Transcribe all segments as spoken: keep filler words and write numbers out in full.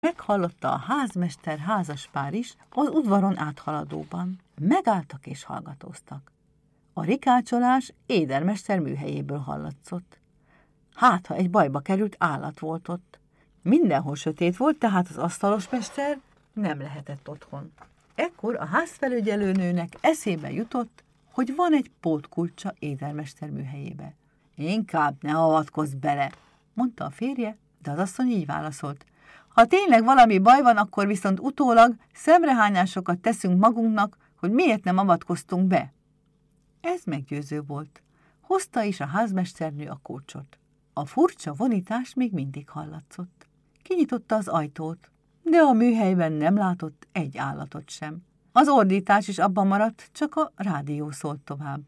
Meghallotta a házmester házaspár is az udvaron áthaladóban. Megálltak és hallgatóztak. A rikácsolás édermester műhelyéből hallatszott. Hát, ha egy bajba került állat volt ott. Mindenhol sötét volt, tehát az asztalosmester nem lehetett otthon. Ekkor a házfelügyelőnőnek eszébe jutott, hogy van egy pótkulcsa édermester műhelyébe. Inkább ne avatkozz bele, mondta a férje, de az asszony így válaszolt. Ha tényleg valami baj van, akkor viszont utólag szemrehányásokat teszünk magunknak, hogy miért nem avatkoztunk be. Ez meggyőző volt. Hozta is a házmesternő a kulcsot. A furcsa vonítás még mindig hallatszott. Kinyitotta az ajtót, de a műhelyben nem látott egy állatot sem. Az ordítás is abban maradt, csak a rádió szólt tovább.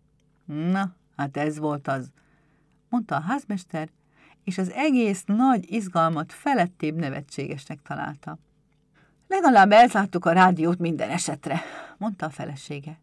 Na, hát ez volt az, mondta a házmester, és az egész nagy izgalmat felettébb nevetségesnek találta. Legalább elzártuk a rádiót minden esetre, mondta a felesége.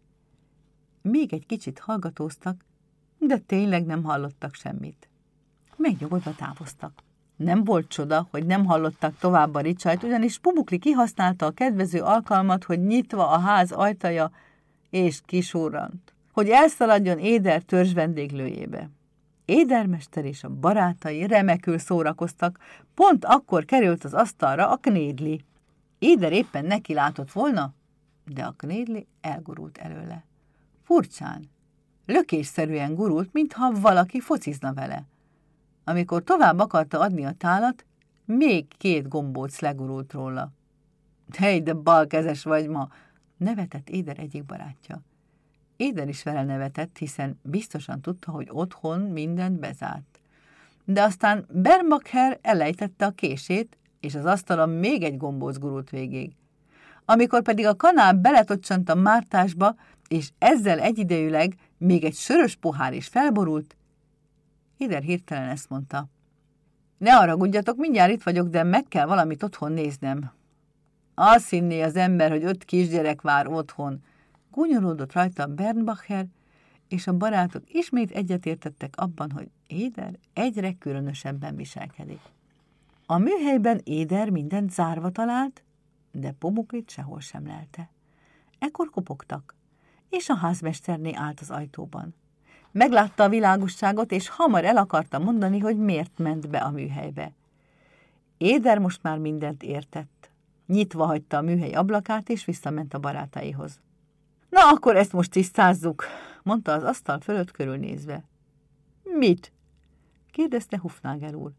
Még egy kicsit hallgatóztak, de tényleg nem hallottak semmit. Megnyugodva távoztak. Nem volt csoda, hogy nem hallottak tovább a ricsajt, ugyanis Pumukli kihasználta a kedvező alkalmat, hogy nyitva a ház ajtaja, és kisurrant, hogy elszaladjon Éder törzs vendéglőjébe. Édermester és a barátai remekül szórakoztak, pont akkor került az asztalra a knédli. Éder éppen neki látott volna, de a knédli elgurult előle. Furcsán, lökésszerűen gurult, mintha valaki focizna vele. Amikor tovább akarta adni a tálat, még két gombóc legurult róla. Hely, de balkezes vagy ma, nevetett Éder egyik barátja. Éder is vele nevetett, hiszen biztosan tudta, hogy otthon mindent bezárt. De aztán Bernbacher elejtette a kését, és az asztalon még egy gombóc gurult végig. Amikor pedig a kanál beletoccsant a mártásba, és ezzel egyidejűleg még egy sörös pohár is felborult, Éder hirtelen ezt mondta. Ne haragudjatok, mindjárt itt vagyok, de meg kell valamit otthon néznem. Azt hinné az ember, hogy öt kisgyerek vár otthon. Gúnyolódott rajta Bernbacher, és a barátok ismét egyetértettek abban, hogy Éder egyre különösebben viselkedik. A műhelyben Éder mindent zárva talált, de Pumuklit sehol sem lelte. Ekkor kopogtak, és a házmesterné állt az ajtóban. Meglátta a világosságot, és hamar el akarta mondani, hogy miért ment be a műhelybe. Éder most már mindent értett. Nyitva hagyta a műhely ablakát, és visszament a barátáihoz. Na, akkor ezt most tisztázzuk, mondta az asztal fölött körülnézve. Mit? kérdezte Hufnagel úr.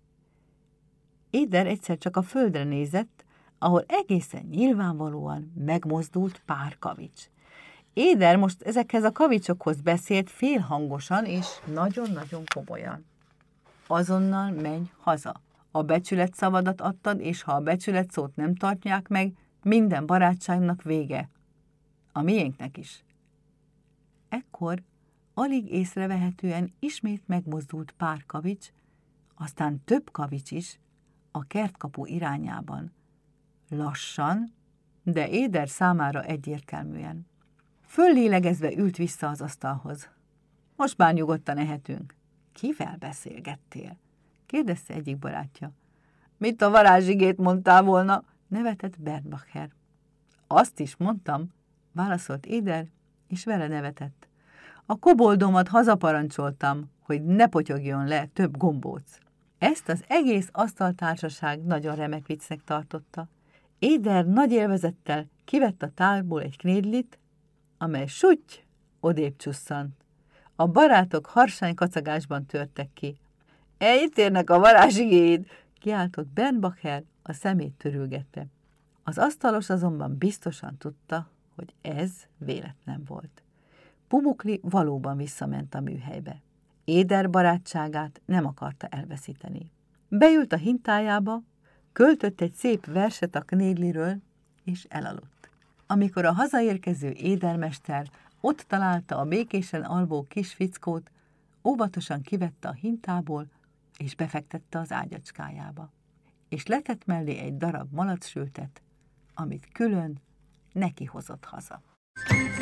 Éder egyszer csak a földre nézett, ahol egészen nyilvánvalóan megmozdult pár kavics. Éder most ezekhez a kavicsokhoz beszélt félhangosan és nagyon-nagyon komolyan. Azonnal menj haza. A becsület szavadat adtad, és ha a becsület szót nem tartják meg, minden barátságnak vége. A miénknek is. Ekkor alig észrevehetően ismét megmozdult pár kavics, aztán több kavics is a kertkapu irányában. Lassan, de Éder számára egyértelműen. Föllélegezve ült vissza az asztalhoz. Most már nyugodtan ehetünk. Kivel beszélgettél? kérdezte egyik barátja. Mit a varázsigét mondtál volna? Nevetett Bernbacher. Azt is mondtam, válaszolt Éder, és vele nevetett. A koboldomat hazaparancsoltam, hogy ne potyogjon le több gombóc. Ezt az egész asztaltársaság nagyon remek viccnek tartotta. Éder nagy élvezettel kivett a tálból egy knédlit, amely sutty, odébb csusszant. A barátok harsány kacagásban törtek ki. Eltérnek a varázsigéid, kiáltott Bernbacher a szemét törülgetve. Az asztalos azonban biztosan tudta, hogy ez véletlen volt. Pumukli valóban visszament a műhelybe. Éder barátságát nem akarta elveszíteni. Beült a hintájába, költött egy szép verset a knédliről, és elaludt. Amikor a hazaérkező édermester ott találta a békésen alvó kis fickót, óvatosan kivette a hintából, és befektette az ágyacskájába. És letett mellé egy darab malacsültet, amit külön neki hozott haza.